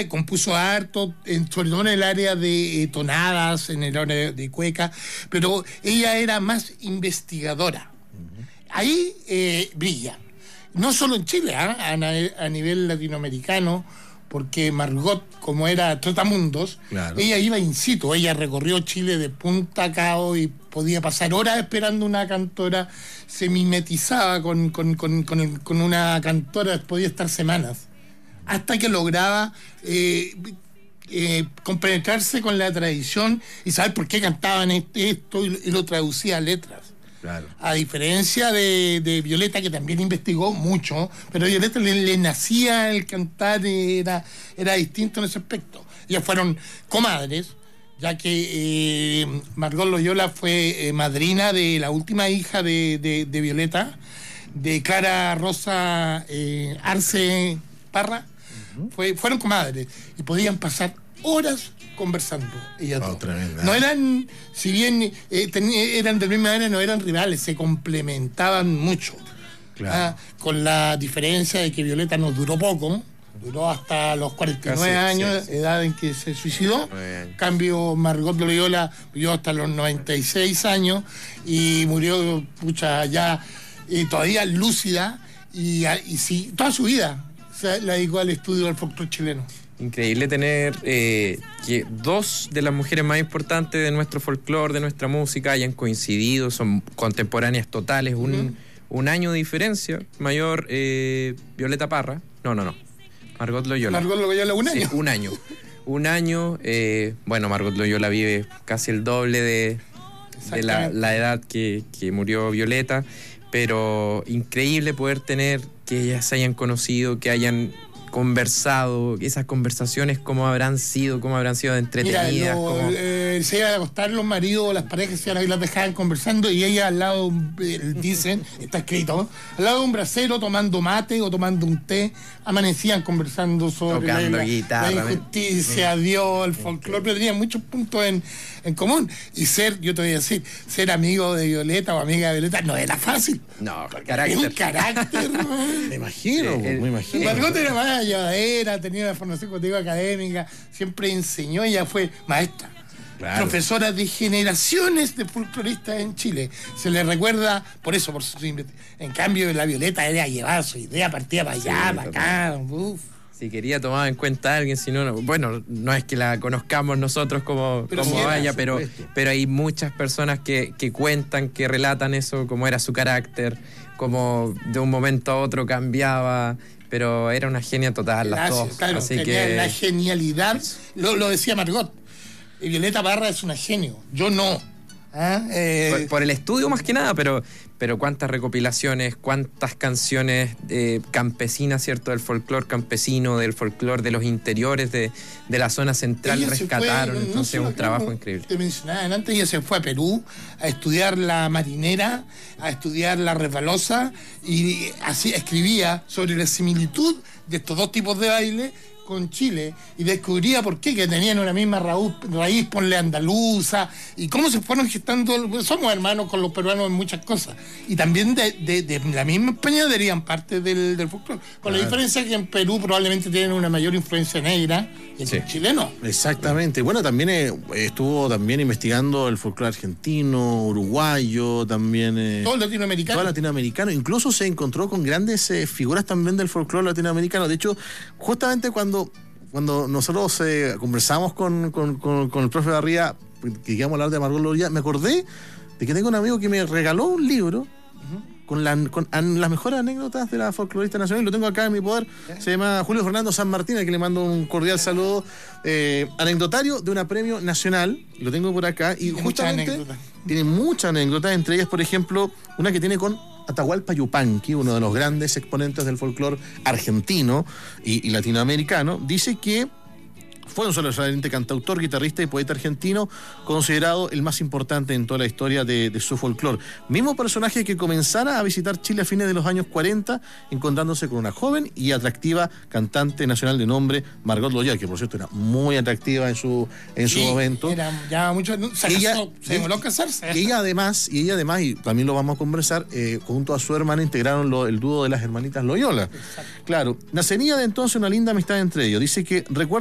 ella compuso harto, sobre todo en el área de tonadas, en el área de cueca, pero ella era más investigadora. Ahí brilla. No solo en Chile, a nivel latinoamericano, porque Margot, como era trotamundos, claro, ella iba in situ, ella recorrió Chile de punta a cabo y podía pasar horas esperando una cantora, se mimetizaba con una cantora, podía estar semanas, hasta que lograba compenetrarse con la tradición y saber por qué cantaban esto y lo traducía a letras. Claro. A diferencia de Violeta, que también investigó mucho, pero a Violeta le nacía el cantar, era distinto en ese aspecto. Ellas fueron comadres, ya que Margot Loyola fue madrina de la última hija de Violeta, de Clara Rosa Arce Parra. Fueron comadres y podían pasar horas conversando. No eran, si bien eran de la misma manera, no eran rivales, se complementaban mucho. Claro. Con la diferencia de que Violeta nos duró poco, duró hasta los 49 años, edad en que se suicidó. En cambio, Margot Loyola vivió hasta los 96 años y murió, ya todavía lúcida y sí, toda su vida se la dedicó al estudio del folclore chileno. Increíble tener que dos de las mujeres más importantes de nuestro folclore, de nuestra música, hayan coincidido, son contemporáneas totales, un año de diferencia. Mayor Violeta Parra, no, Margot Loyola. Margot Loyola, un año. Sí, un año. Bueno, Margot Loyola vive casi el doble de la edad que murió Violeta, pero increíble poder tener que ellas se hayan conocido, que hayan conversado, esas conversaciones cómo habrán sido entretenidas. Mira, se iban a acostar los maridos o las parejas, se las dejaban conversando y ella al lado, dicen, está escrito, al lado de un brasero tomando mate o tomando un té, amanecían conversando sobre la injusticia, Dios, el folclore, pero tenían muchos puntos en común. Y yo te voy a decir, ser amigo de Violeta o amiga de Violeta no era fácil. No, es un carácter. Me imagino. Margot era más llevadera, tenía una formación contigo académica, siempre enseñó, ella fue maestra. Claro. Profesora de generaciones de folcloristas en Chile. Se le recuerda por eso, por su en cambio la Violeta era llevada su idea, partía para allá, para acá. Si quería tomar en cuenta a alguien, si no, bueno, no es que la conozcamos nosotros como vaya, pero hay muchas personas que cuentan, que relatan eso, cómo era su carácter, cómo de un momento a otro cambiaba, pero era una genia total las dos. Claro, así que la genialidad, lo decía Margot, Violeta Parra es una genio, yo no. Por el estudio más que nada, pero cuántas recopilaciones, cuántas canciones campesinas, ¿cierto? Del folclore campesino, del folclore de los interiores de la zona central rescataron. Entonces un trabajo increíble. Te mencionaban antes, ella se fue a Perú a estudiar la marinera, a estudiar la resbalosa y así escribía sobre la similitud de estos dos tipos de baile con Chile y descubría por qué, que tenían una misma raíz, ponle andaluza, y cómo se fueron gestando. Somos hermanos con los peruanos en muchas cosas, y también de la misma España darían parte del folclore, con la diferencia que en Perú probablemente tienen una mayor influencia negra y en Chile no. Exactamente. Bueno, también estuvo también investigando el folclore argentino, uruguayo, también todo latinoamericano. Incluso se encontró con grandes figuras también del folclore latinoamericano. De hecho, justamente cuando nosotros conversamos con el profe Barría, que íbamos a hablar de Margot Loyola, me acordé de que tengo un amigo que me regaló un libro con las mejores anécdotas de la folclorista nacional, y lo tengo acá en mi poder. Se llama Julio Fernando San Martín, a quien le mando un cordial saludo. Anecdotario de una premio nacional, lo tengo por acá, y justamente tiene muchas anécdotas, entre ellas, por ejemplo, una que tiene con Atahualpa Yupanqui, uno de los grandes exponentes del folclore argentino y latinoamericano. Dice que fue un sobresaliente cantautor, guitarrista y poeta argentino, considerado el más importante en toda la historia de su folclore. Mismo personaje que comenzara a visitar Chile a fines de los años 40, encontrándose con una joven y atractiva cantante nacional de nombre Margot Loyola, que por cierto era muy atractiva en su momento. Era ya mucho, se demoró a casarse. Y ella además, y también lo vamos a conversar, junto a su hermana integraron el dúo de las hermanitas Loyola. Exacto. Claro, nacería de entonces una linda amistad entre ellos. Dice que recuerda